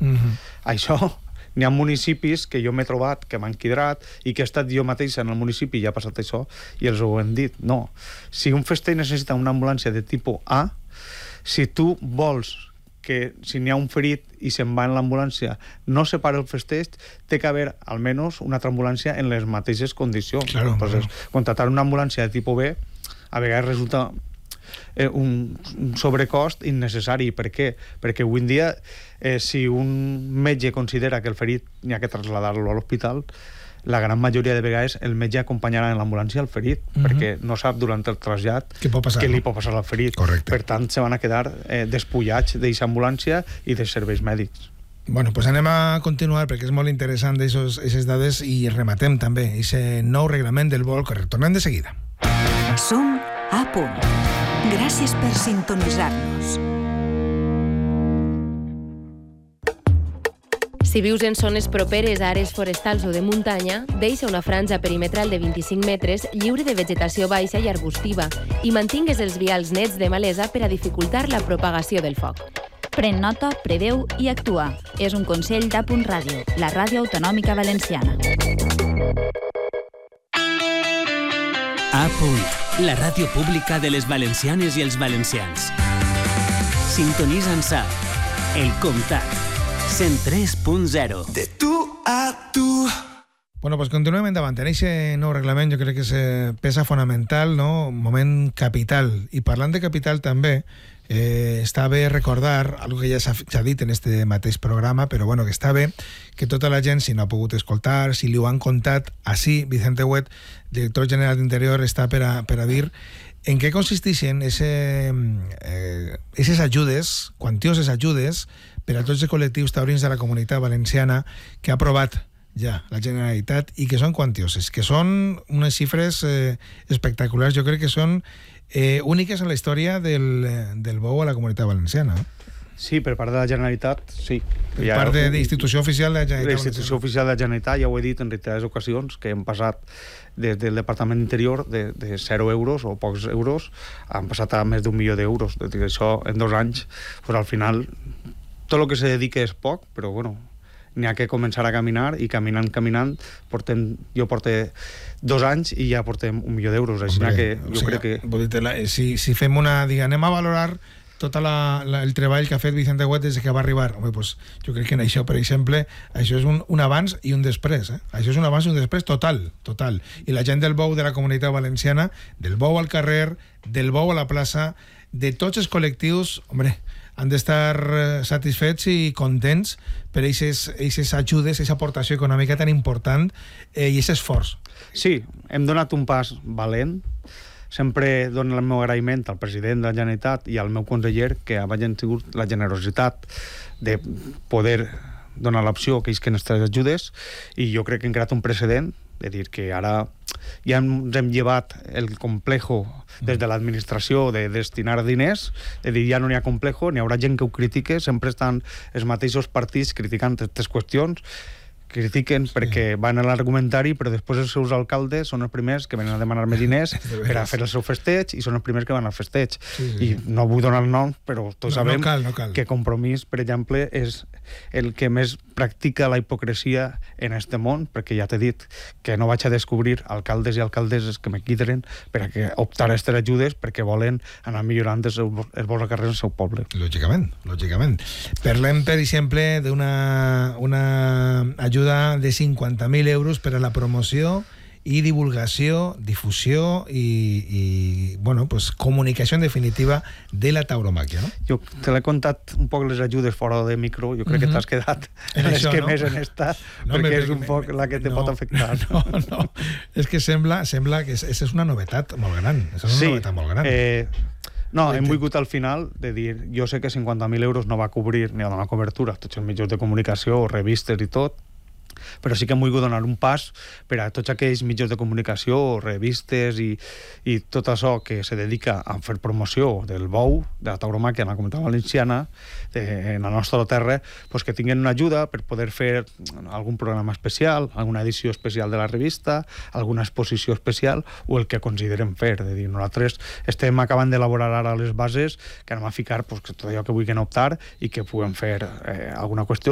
Això, n'hi ha municipis que jo m'he trobat, que m'han quidrat, i que he estat jo mateix en el municipi i ha passat això, i els ho hem dit. No, si un festell necessita una ambulància de tipus A, si tu vols que si n'hi ha un ferit i se'n va en l'ambulància no se para el festeig, té que haver almenys una altra ambulància en les mateixes condicions. Claro, Entonces, contratar una ambulància de tipus B a vegades resulta un sobrecost innecessari. Per què? Perquè avui en dia si un metge considera que el ferit n'hi ha que traslladar-lo a l'hospital, la gran majoria de vegades el metge acompanyarà en l'ambulància al ferit, perquè no sap durant el trasllat què li pot passar al ferit. Correcte. Per tant, se van a quedar despullats d'aquesta ambulància i dels serveis mèdics. Bueno, pues anem a continuar perquè és molt interessant aquestes dades i rematem també aquest nou reglament del vol. Tornem de seguida. Som a punt. Gràcies per sintonitzar-nos. Si vius en zones properes a àrees forestals o de muntanya, deixa una franja perimetral de 25 metres lliure de vegetació baixa i arbustiva i mantingues els vials nets de malesa per a dificultar la propagació del foc. Pren nota, preveu i actua. És un consell d'A Ràdio, la ràdio autonòmica valenciana. A la ràdio pública de les valencianes i els valencians. Sintonitza'ns a El Comtat 103.0. De tu a tu. Bueno, pues continuem endavant. En aquest nou reglament jo crec que és peça fonamental, no? Un moment capital. I parlant de capital també, està bé recordar algo que ja s'ha dit en este mateix programa, però bueno, que està bé que tota la gent, si no ha pogut escoltar, si li ho han contat, així Vicente Huet, director general d'Interior, està per a dir en què consisteixen aquestes ajudes, quantioses ajudes, per a tots els col·lectius taurins de la Comunitat Valenciana que ha aprovat ja la Generalitat i que són quantioses, que són unes xifres espectaculars. Jo crec que són úniques en la història del bou a la Comunitat Valenciana. Sí, per part de la Generalitat, sí. Per part de l'institució oficial de la Generalitat. L'institució oficial de la Generalitat, ja ho he dit en reiterades ocasions, que hem passat des del Departament d'Interior de 0 euros o pocs euros, han passat a més d'1 milió d'euros. Això en 2 anys, pues al final, tot el que se dedica és poc, però bueno, n'hi ha que començar a caminar i caminant, jo porto 2 anys i ja portem 1 milió d'euros. Així que jo crec que... Si fem una... anem a valorar tot el treball que ha fet Vicente Huet des que va arribar. Home, pues, jo crec que en això, per exemple, això és un abans i un després. Això és un abans i un després total. I la gent del bou de la Comunitat Valenciana, del bou al carrer, del bou a la plaça, de tots els col·lectius, hombre, han d'estar satisfets i contents per aquestes ajudes, aquesta aportació econòmica tan important i aquest esforç. Sí, hem donat un pas valent. Sempre dono el meu agraïment al president de la Generalitat i al meu conseller que hagin tingut la generositat de poder donar l'opció que isquen aquestes ajudes, i jo crec que hem creat un precedent de dir que ara ja ens hem llevat el complejo des de l'administració de destinar diners, de dir ja no n'hi ha complejo, n'hi haurà gent que ho critique, sempre estan els mateixos partits criticant aquestes qüestions, critiquen perquè van a l'argumentari, però després els seus alcaldes són els primers que venen a demanar-me diners per a fer el seu festeig i són els primers que van al festeig. I no vull donar el nom, però tots sabem que Compromís, per exemple, és el que més practica la hipocresia en este món, perquè ja t'he dit que no vaig a descobrir alcaldes i alcaldesses que me quitren per a que optar a aquestes ajudes perquè volen anar millorant els bons carrers del seu poble. Lògicament. Parlem, per exemple, d'una ajuda de 50.000 euros per a la promoció i divulgació, difusió i bueno, pues, comunicació en definitiva de la tauromàquia, no? Jo te l'he contat un poc les ajudes fora de micro, jo crec que t'has quedat en les que més en esta, perquè és un poc la que te pot afectar. No, és que sembla que és una novetat molt gran. És una novetat molt gran. No, hem volgut al final de dir, jo sé que 50.000 euros no va cobrir ni a donar cobertura a tots els mitjans de comunicació, revistes i tot, però sí que hem volgut donar un pas per a tots aquells mitjans de comunicació, revistes i tot això que se dedica a fer promoció del bou, de la tauromàquia en la Comunitat Valenciana, en la nostra terra, pues que tinguin una ajuda per poder fer algun programa especial, alguna edició especial de la revista, alguna exposició especial o el que considerem fer. De dir, nosaltres estem acabant d'elaborar ara les bases que anem a ficar pues, tot allò que vulguin optar i que puguem fer alguna qüestió